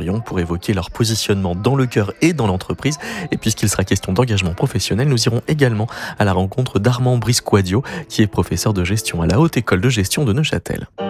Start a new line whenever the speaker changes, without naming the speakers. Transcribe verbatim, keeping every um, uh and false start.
Lyon pour évoquer leur positionnement dans le cœur et dans l'entreprise. Et puisqu'il sera question d'engagement professionnel, nous irons également à la rencontre d'Armand Brisquadio, qui est professeur de gestion à la Haute École de Gestion de Neuchâtel.